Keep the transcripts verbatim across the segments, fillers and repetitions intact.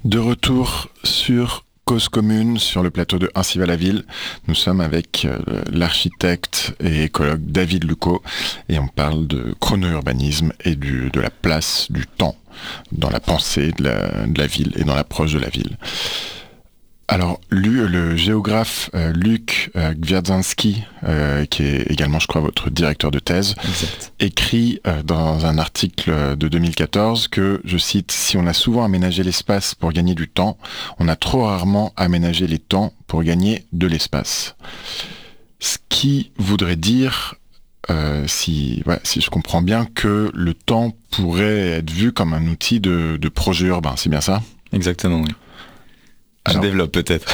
De retour sur Cause commune, sur le plateau de Ainsi va la ville. Nous sommes avec euh, l'architecte et écologue David Lucot et on parle de chrono-urbanisme et du, de la place du temps dans la pensée de la, de la ville et dans l'approche de la ville. Alors, lui, le géographe euh, Luc euh, Gwiazdowski, euh, qui est également, je crois, votre directeur de thèse, exact. écrit euh, dans un article de deux mille quatorze que, je cite, « Si on a souvent aménagé l'espace pour gagner du temps, on a trop rarement aménagé les temps pour gagner de l'espace. » Ce qui voudrait dire, euh, si, ouais, si je comprends bien, que le temps pourrait être vu comme un outil de, de projet urbain, c'est bien ça ? Exactement, oui. Alors, je développe peut-être.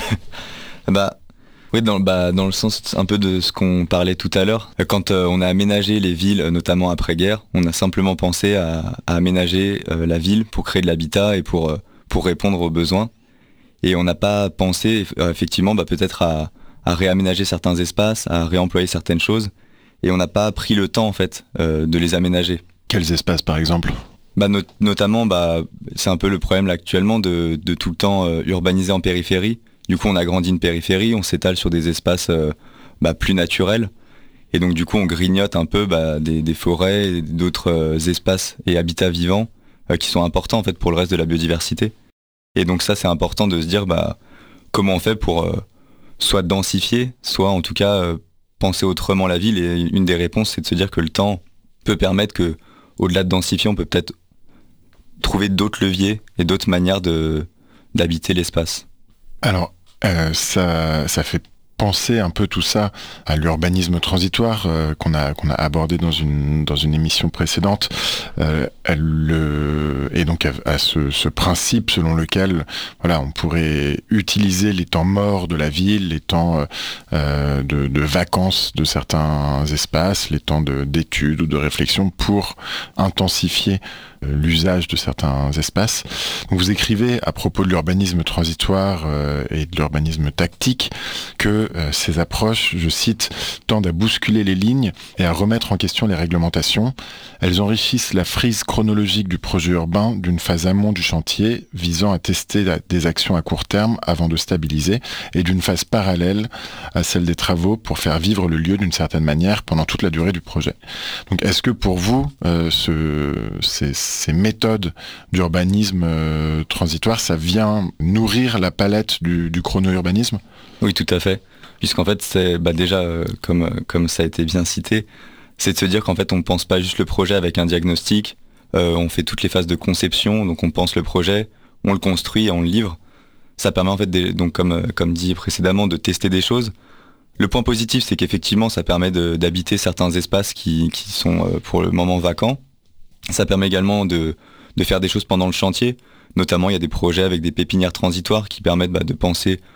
bah, oui, dans, bah, dans le sens un peu de ce qu'on parlait tout à l'heure. Quand euh, on a aménagé les villes, notamment après-guerre, on a simplement pensé à, à aménager euh, la ville pour créer de l'habitat et pour, euh, pour répondre aux besoins. Et on n'a pas pensé euh, effectivement bah, peut-être à, à réaménager certains espaces, à réemployer certaines choses. Et on n'a pas pris le temps en fait euh, de les aménager. Quels espaces par exemple ? Bah, not- notamment, bah, c'est un peu le problème là, actuellement de, de tout le temps euh, urbaniser en périphérie. Du coup, on agrandit une périphérie, on s'étale sur des espaces euh, bah, plus naturels. Et donc, du coup, on grignote un peu bah, des, des forêts, et d'autres euh, espaces et habitats vivants euh, qui sont importants en fait pour le reste de la biodiversité. Et donc ça, c'est important de se dire bah, comment on fait pour euh, soit densifier, soit en tout cas euh, penser autrement la ville. Et une des réponses, c'est de se dire que le temps peut permettre que, au-delà de densifier, on peut peut-être trouver d'autres leviers et d'autres manières de, d'habiter l'espace. Alors, euh, ça, ça fait penser un peu tout ça à l'urbanisme transitoire euh, qu'on a qu'on a abordé dans une dans une émission précédente. Euh, elle le et donc à, à ce, ce principe selon lequel voilà on pourrait utiliser les temps morts de la ville, les temps euh, de, de vacances de certains espaces, les temps de, d'études ou de réflexion pour intensifier l'usage de certains espaces. Donc vous écrivez à propos de l'urbanisme transitoire euh, et de l'urbanisme tactique que euh, ces approches, je cite, tendent à bousculer les lignes et à remettre en question les réglementations. Elles enrichissent la frise chronologique du projet urbain d'une phase amont du chantier visant à tester la, des actions à court terme avant de stabiliser et d'une phase parallèle à celle des travaux pour faire vivre le lieu d'une certaine manière pendant toute la durée du projet. Donc est-ce que pour vous, euh, ce, ces ces méthodes d'urbanisme euh, transitoire, ça vient nourrir la palette du, du chrono-urbanisme ? Oui, tout à fait. Puisqu'en fait, c'est bah déjà, euh, comme, comme ça a été bien cité, c'est de se dire qu'en fait, on ne pense pas juste le projet avec un diagnostic, euh, on fait toutes les phases de conception, donc on pense le projet, on le construit et on le livre. Ça permet en fait, des, donc comme, comme dit précédemment, de tester des choses. Le point positif, c'est qu'effectivement, ça permet de, d'habiter certains espaces qui, qui sont euh, pour le moment vacants. Ça permet également de, de faire des choses pendant le chantier. Notamment, il y a des projets avec des pépinières transitoires qui permettent bah, de penser